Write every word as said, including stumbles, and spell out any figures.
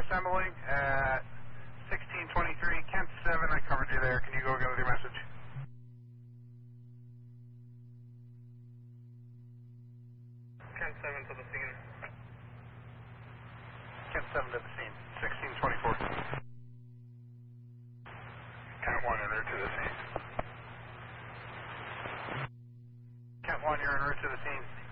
assembling at sixteen twenty-three, Kent seven, I covered you there. Can you go again with your message? Kent seven to the scene. Kent seven to the scene, sixteen twenty-four. Kent one, en route to the scene. Kent one, you're en route to the scene.